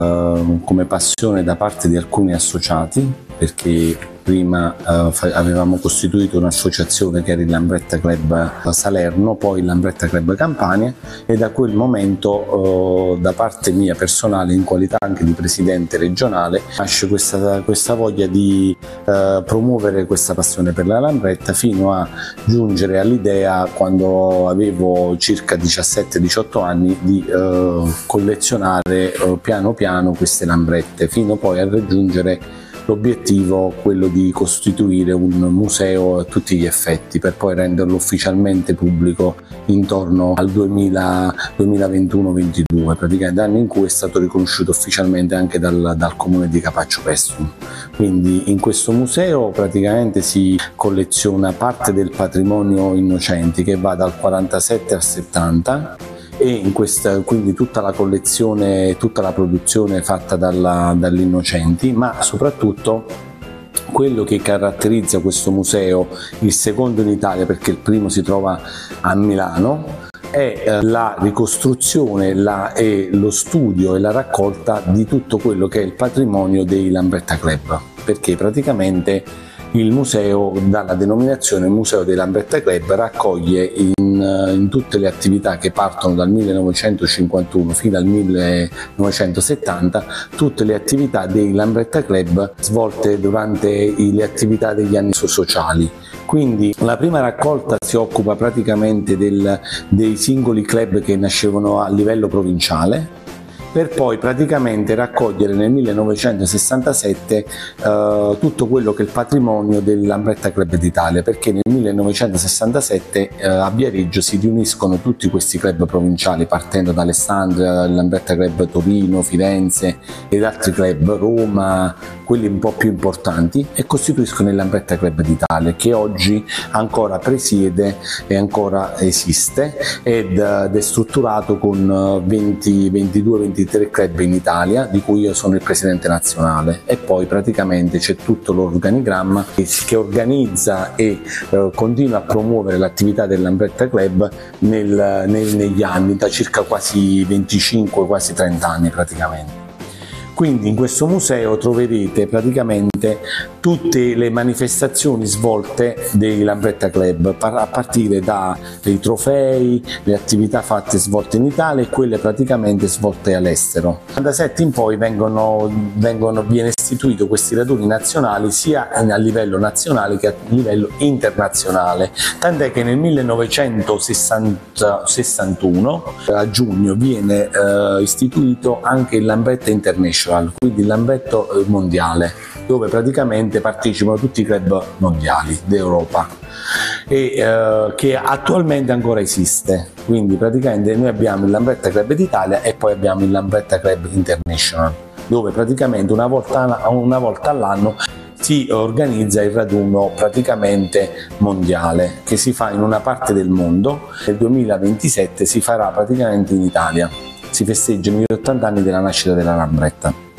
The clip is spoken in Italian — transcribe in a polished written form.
come passione da parte di alcuni associati, perché prima avevamo costituito un'associazione che era il Lambretta Club Salerno, poi il Lambretta Club Campania, e da quel momento da parte mia personale, in qualità anche di presidente regionale, nasce questa voglia di promuovere questa passione per la Lambretta, fino a giungere all'idea, quando avevo circa 17-18 anni, di collezionare piano piano queste lambrette, fino poi a raggiungere l'obiettivo, quello di costituire un museo a tutti gli effetti, per poi renderlo ufficialmente pubblico intorno al 2021-22, praticamente anno in cui è stato riconosciuto ufficialmente anche dal comune di Capaccio Pessum. Quindi in questo museo praticamente si colleziona parte del patrimonio Innocenti, che va dal 47 al 70, e quindi tutta la collezione, tutta la produzione fatta dall'Innocenti, ma soprattutto quello che caratterizza questo museo, il secondo in Italia perché il primo si trova a Milano, è la ricostruzione e lo studio e la raccolta di tutto quello che è il patrimonio dei Lambretta Club, perché praticamente il museo, dalla denominazione Museo dei Lambretta Club, raccoglie in tutte le attività che partono dal 1951 fino al 1970 tutte le attività dei Lambretta Club svolte durante le attività degli anni sociali. Quindi la prima raccolta si occupa praticamente dei singoli club che nascevano a livello provinciale, per poi praticamente raccogliere nel 1967 tutto quello che è il patrimonio del Lambretta Club d'Italia, perché nel 1967 a Viareggio si riuniscono tutti questi club provinciali, partendo da Alessandria, il Lambretta Club Torino, Firenze ed altri club, Roma, quelli un po' più importanti, e costituiscono il Lambretta Club d'Italia, che oggi ancora presiede e ancora esiste, ed è strutturato con 22-23 club in Italia, di cui io sono il presidente nazionale, e poi praticamente c'è tutto l'organigramma che organizza e continua a promuovere l'attività del Lambretta Club negli anni, da circa quasi 25, quasi 30 anni praticamente. Quindi in questo museo troverete praticamente tutte le manifestazioni svolte dei Lambretta Club, a partire dai trofei, le attività svolte in Italia e quelle praticamente svolte all'estero. Dal 1997 in poi viene istituito questi raduni nazionali sia a livello nazionale che a livello internazionale, tant'è che nel 1961 a giugno viene istituito anche il Lambretta International, quindi il Lambretto mondiale, dove praticamente partecipano tutti i club mondiali d'Europa, e che attualmente ancora esiste. Quindi praticamente noi abbiamo il Lambretta Club d'Italia e poi abbiamo il Lambretta Club International, dove praticamente una volta all'anno si organizza il raduno praticamente mondiale, che si fa in una parte del mondo. Nel 2027 si farà praticamente in Italia. Si festeggiano gli 80 anni della nascita della Lambretta.